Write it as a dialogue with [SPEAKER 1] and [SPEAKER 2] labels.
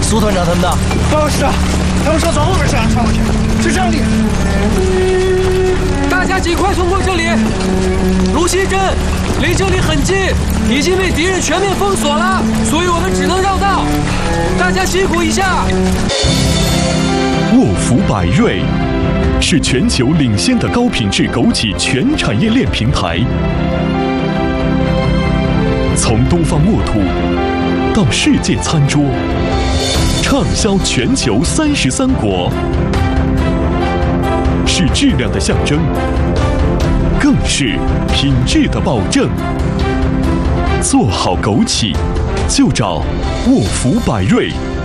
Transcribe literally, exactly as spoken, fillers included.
[SPEAKER 1] 苏团长他们的。
[SPEAKER 2] 哦，是啊，他们说从后面山上穿过去，是这里。
[SPEAKER 3] 大家尽快通过这里。卢溪镇离这里很近，已经被敌人全面封锁了，所以我们只能绕道。大家辛苦一下。
[SPEAKER 4] 沃福百瑞是全球领先的高品质枸杞全产业链平台，从东方沃土到世界餐桌，畅销全球三十三国，是质量的象征，更是品质的保证。做好枸杞，就找沃福百瑞。